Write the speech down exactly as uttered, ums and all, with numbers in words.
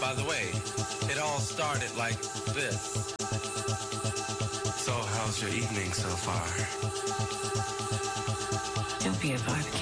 By the way, it all started like this. So how's your evening so far? Don't be a vibe